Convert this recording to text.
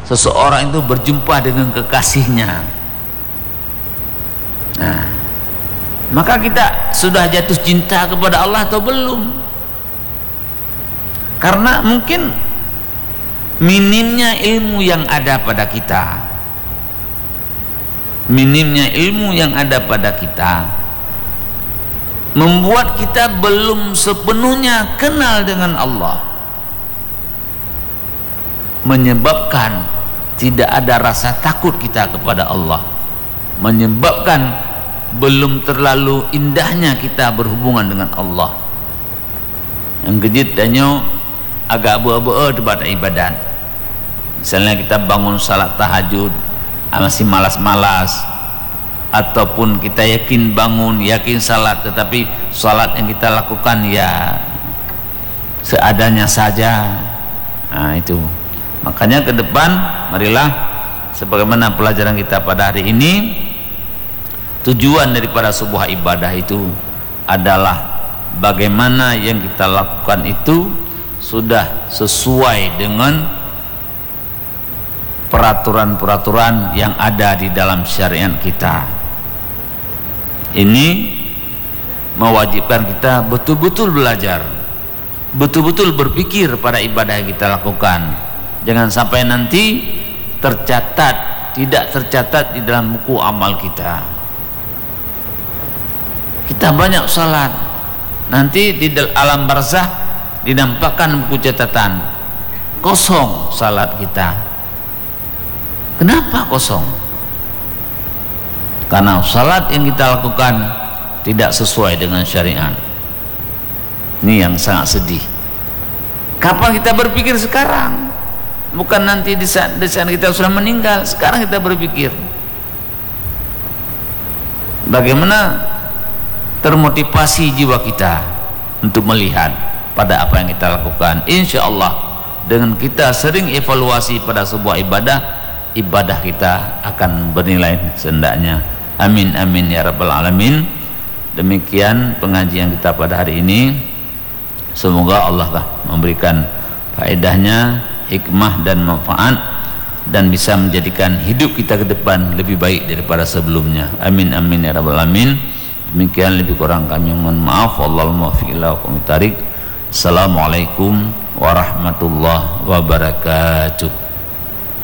seseorang itu berjumpa dengan kekasihnya. Nah, maka kita sudah jatuh cinta kepada Allah atau belum? Karena mungkin minimnya ilmu yang ada pada kita, minimnya ilmu yang ada pada kita membuat kita belum sepenuhnya kenal dengan Allah, menyebabkan tidak ada rasa takut kita kepada Allah, menyebabkan belum terlalu indahnya kita berhubungan dengan Allah. Yang kejut danyo agak abu-abu tempat ibadat. Misalnya kita bangun salat tahajud masih malas-malas, ataupun kita yakin bangun, yakin salat, tetapi salat yang kita lakukan ya seadanya saja. Nah itu, makanya ke depan marilah sebagaimana pelajaran kita pada hari ini, tujuan daripada sebuah ibadah itu adalah bagaimana yang kita lakukan itu sudah sesuai dengan peraturan-peraturan yang ada di dalam syariat kita. Ini mewajibkan kita betul-betul belajar, betul-betul berpikir pada ibadah yang kita lakukan. Jangan sampai nanti tidak tercatat di dalam buku amal kita. Kita banyak salat, nanti di alam barzah dinampakkan buku catatan kosong salat kita. Kenapa kosong? Karena salat yang kita lakukan tidak sesuai dengan syariat. Ini yang sangat sedih. Kapan kita berpikir? Sekarang, bukan nanti di saat kita sudah meninggal. Sekarang kita berpikir bagaimana termotivasi jiwa kita untuk melihat pada apa yang kita lakukan. Insya Allah dengan kita sering evaluasi pada sebuah ibadah kita akan bernilai sehendaknya. Amin amin ya rabbal alamin. Demikian pengajian kita pada hari ini. Semoga Allah memberikan faedahnya, hikmah dan manfaat, dan bisa menjadikan hidup kita ke depan lebih baik daripada sebelumnya. Amin amin ya rabbal alamin. Demikian, lebih kurang kami mohon maaf. Wallahul muwaffiq ila aqwamit thariq. Assalamualaikum warahmatullahi wabarakatuh.